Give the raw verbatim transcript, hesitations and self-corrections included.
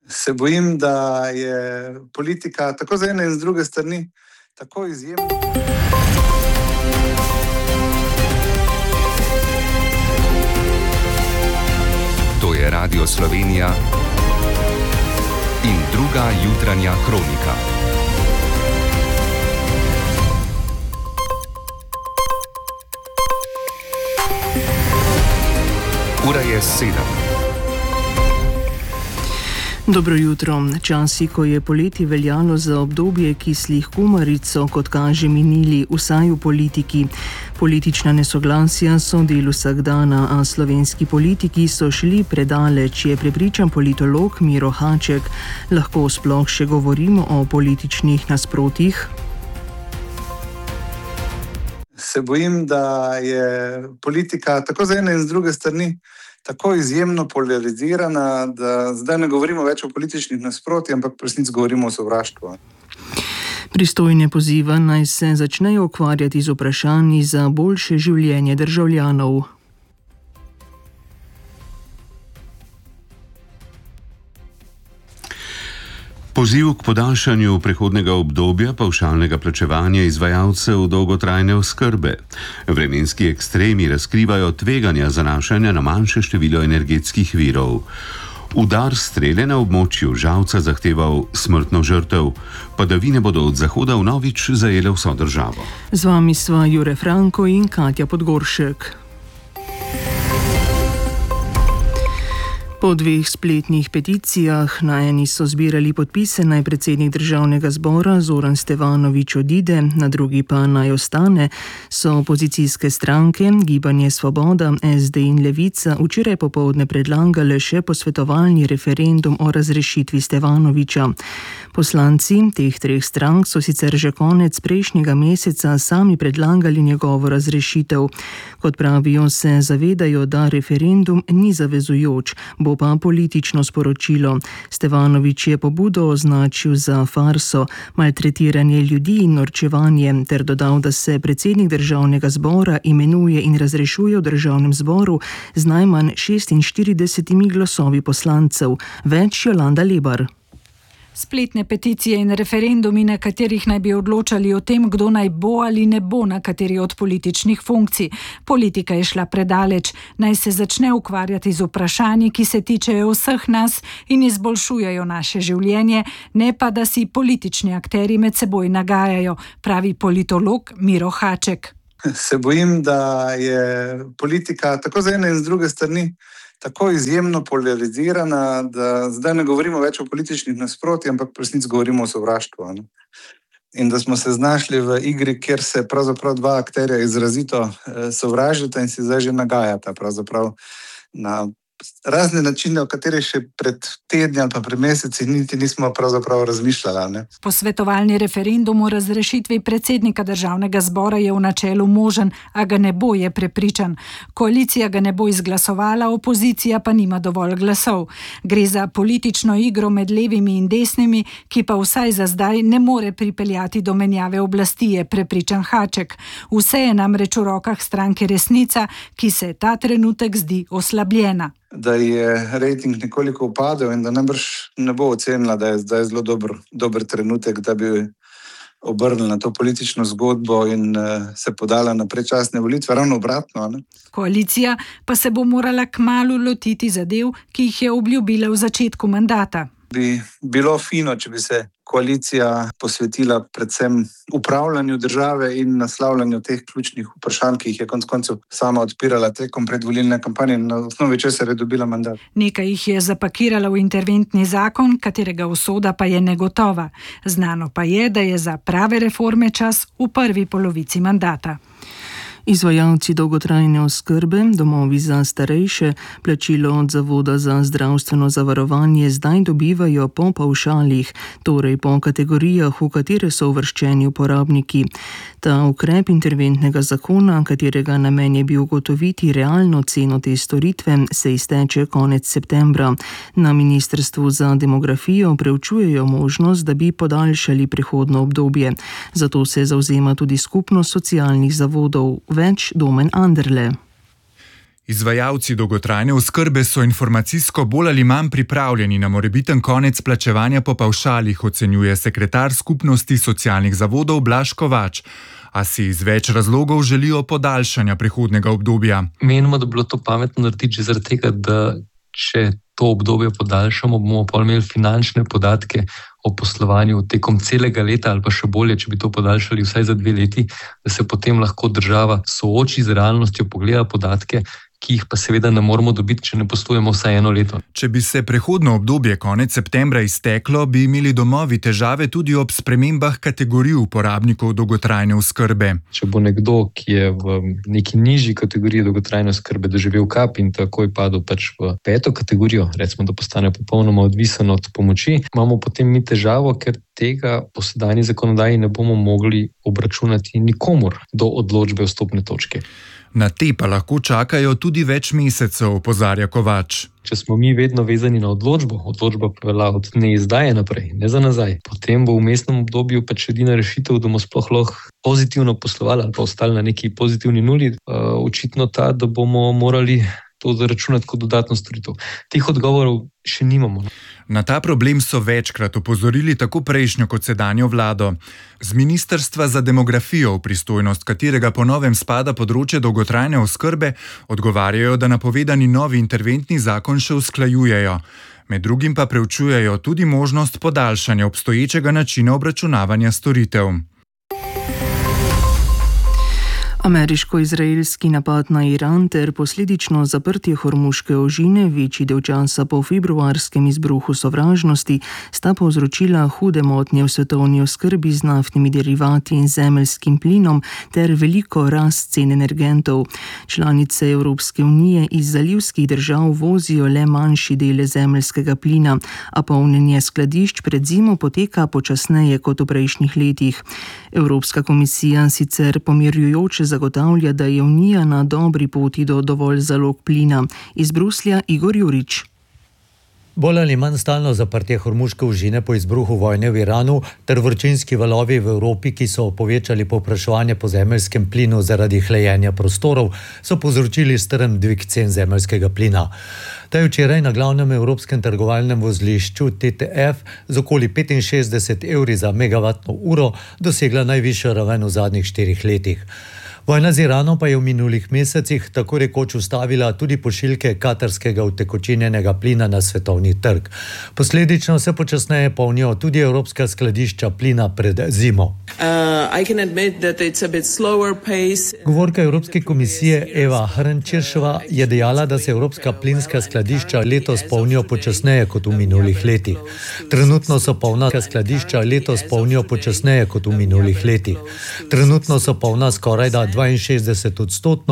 Se bojim, da je politika tako z ene in z druge strani tako izjemna. To je Radio Slovenija in druga jutranja kronika. Ura je sedem. Dobro jutro. Časi, ko je poletje veljalo za obdobje kislih kumaric, so kot kaže minili vsaj v politiki. Politična nesoglasja so del vsakdana, a slovenski politiki so šli predaleč, je prepričan politolog Miro Haček. Lahko sploh še govorimo o političnih nasprotjih? Se bojim, da je politika tako z ene in z druge strani tako izjemno polarizirana, da zdaj ne govorimo več o političnih nasprotjih, ampak v resnici govorimo o sovraštvu. Pristojne poziva naj se začnejo ukvarjati z vprašanji za boljše življenje državljanov. Poziv k podaljšanju prehodnega obdobja pavšalnega plačevanja izvajalcev dolgotrajne oskrbe. Vremenski ekstremi razkrivajo tveganja zanašanja na manjše število energetskih virov. Udar strele na območju Žalca zahteval smrtno žrtev. Padavine bodo od zahoda vnovič zajele vso državo. Z vami sva Jure Franko in Katja Podgoršek. Po dveh spletnih peticijah, na eni so zbirali podpise naj predsednik državnega zbora Zoran Stevanović odide, na drugi pa naj ostane, so opozicijske stranke, Gibanje Svoboda, es de in Levica včeraj popoldne predlagale še posvetovalni referendum o razrešitvi Stevanovića. Poslanci teh treh strank so sicer že konec prejšnjega meseca sami predlagali njegovo razrešitev. Kot pravijo, se zavedajo, da referendum ni zavezujoč, bo pa politično sporočilo. Stevanović je pobudo označil za farso, maltretiranje ljudi in norčevanje, ter dodal, da se predsednik državnega zbora imenuje in razrešuje v državnem zboru z najmanj šestinštiridesetimi glasovi poslancev. Več Jolanda Lebar. Spletne peticije in referendumi, na katerih naj bi odločali o tem, kdo naj bo ali ne bo na kateri od političnih funkcij. Politika je šla predaleč, naj se začne ukvarjati z vprašanji, ki se tičejo vseh nas in izboljšujejo naše življenje, ne pa da si politični akteri med seboj nagajajo, pravi politolog Miro Haček. Se bojim, da je politika tako z ene in z druge strani tako izjemno polarizirana, da zdaj ne govorimo več o političnih nasprotjih, ampak v resnici govorimo o sovraštvu. Ne? In da smo se znašli v igri, kjer se pravzaprav dva akterja izrazito eh, sovražita in si zdaj že nagajata pravzaprav na razne načine, o katerih še pred tedni ali pa pred meseci niti nismo pravzaprav razmišljali. Ne? Posvetovalni referendum o razrešitvi predsednika državnega zbora je v načelu možen, a ga ne bo, je prepričan. Koalicija ga ne bo izglasovala, opozicija pa nima dovolj glasov. Gre za politično igro med levimi in desnimi, ki pa vsaj za zdaj ne more pripeljati do menjave oblasti, je prepričan Haček. Vse je namreč v rokah stranke Resnica, ki se ta trenutek zdi oslabljena. Da je rejting nekoliko upadel in da najbrž ne bo ocenila, da je zdaj zelo dober, dober trenutek, da bi obrnila na to politično zgodbo in uh, se podala na predčasne volitve, ravno obratno. Ne? Koalicija pa se bo morala kmalu lotiti zadev, ki jih je obljubila v začetku mandata. Bi bilo fino, če bi se koalicija posvetila predvsem upravljanju države in naslavljanju teh ključnih vprašanj, ki jih je konec koncev sama odpirala tekom predvolilne kampanje in na osnovi česar je dobila mandat. Nekaj jih je zapakirala v interventni zakon, katerega usoda pa je negotova. Znano pa je, da je za prave reforme čas v prvi polovici mandata. Izvajalci dolgotrajne oskrbe, domovi za starejše, plačilo od Zavoda za zdravstveno zavarovanje zdaj dobivajo po pavšalih, torej po kategorijah, v katere so uvrščeni uporabniki. Ta ukrep interventnega zakona, katerega namen je bil ugotoviti realno ceno te storitve, se izteče konec septembra. Na Ministrstvu za demografijo preučujejo možnost, da bi podaljšali prehodno obdobje. Zato se zavzema tudi skupnost socialnih zavodov. Več Domen Anderle. Izvajalci dolgotrajne oskrbe so informacijsko bolj ali manj pripravljeni na morebiten konec plačevanja po pavšalih, ocenjuje sekretar Skupnosti socialnih zavodov Blaž Kovač. A si iz več razlogov želijo podaljšanja prehodnega obdobja. Menimo, da bi bilo to pametno narediti že zaradi tega, da če to obdobje podaljšamo, bomo pa imeli finančne podatke o poslovanju tekom celega leta ali pa še bolje, če bi to podaljšali vsaj za dve leti, da se potem lahko država sooči z realnostjo, pogleda podatke, ki jih pa seveda ne moremo dobiti, če ne poslujemo vsaj eno leto. Če bi se prehodno obdobje konec septembra izteklo, bi imeli domovi težave tudi ob spremembah kategorij uporabnikov dolgotrajne oskrbe. Če bo nekdo, ki je v neki nižji kategoriji dolgotrajne oskrbe doživel kap in takoj padel pač v peto kategorijo, recimo, da postane popolnoma odvisen od pomoči, imamo potem mi težavo, ker tega po sedanji zakonodaji ne bomo mogli obračunati nikomur do odločbe vstopne točke. Na te pa lahko čakajo tudi več mesecev, opozarja Kovač. Če smo mi vedno vezani na odločbo, odločba pa velja od dne izdaje naprej, ne za nazaj, potem bo v vmesnem obdobju pač edina rešitev, da bomo sploh lahko pozitivno poslovali ali pa ostali na neki pozitivni nuli, uh, očitno ta, da bomo morali to zaračunati kot dodatno storitev. Teh odgovorov še nimamo. Na ta problem so večkrat opozorili tako prejšnjo kot sedanjo vlado. Z Ministrstva za demografijo, v pristojnost katerega po novem spada področje dolgotrajne oskrbe, odgovarjajo, da napovedani novi interventni zakon še usklajujejo. Med drugim pa preučujejo tudi možnost podaljšanja obstoječega načina obračunavanja storitev. Ameriško-izraelski napad na Iran ter posledično zaprtje Hormuške ožine večji del časa po februarskem izbruhu sovražnosti sta povzročila hude motnje v svetovni oskrbi z naftnimi derivati in zemeljskim plinom ter veliko rast cen energentov. Članice Evropske unije iz zalivskih držav vozijo le manjši dele zemeljskega plina, a polnjenje skladišč pred zimo poteka počasneje kot v prejšnjih letih. Evropska komisija sicer pomirjujoče zagotavlja, da je Unija na dobri poti do dovolj zalog plina. Iz Bruslja Igor Jurič. Bolj ali manj stalno zaprtje Hormuške ožine po izbruhu vojne v Iranu ter vročinski valovi v Evropi, ki so povečali povpraševanje po zemeljskem plinu zaradi hlajenja prostorov, so povzročili strm dvig cen zemeljskega plina. Ta je včeraj na glavnem evropskem trgovalnem vozlišču T T F z okoli petinšestdeset evri za megavatno uro dosegla najvišjo raven v zadnjih štirih letih. Vojna z Iranom pa je v minulih mesecih tako rekoč ustavila tudi pošiljke katarskega utekočinjenega plina na svetovni trg. Posledično se počasneje polnijo tudi evropska skladišča plina pred zimo. Uh, Govorka Evropske komisije Eva Hrnčirševa je dejala, da se evropska plinska skladišča letos polnijo počasneje kot v minulih letih. Trenutno so polna skladišča letos polnijo počasneje kot v minulih letih. Trenutno so polna skorajda dvainšestdeset odstotno